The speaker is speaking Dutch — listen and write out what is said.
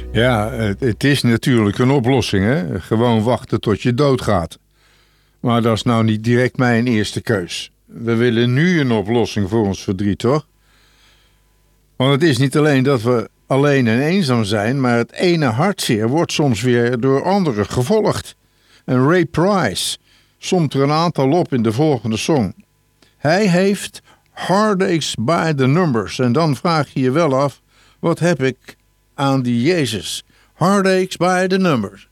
Ja, het is natuurlijk een oplossing, hè? Gewoon wachten tot je doodgaat. Maar dat is nou niet direct mijn eerste keus. We willen nu een oplossing voor ons verdriet, toch? Want het is niet alleen dat we alleen en eenzaam zijn, maar het ene hartzeer wordt soms weer door anderen gevolgd. En Ray Price somt er een aantal op in de volgende song. Hij heeft heartaches by the numbers. En dan vraag je je wel af, wat heb ik aan die Jezus? Heartaches by the numbers.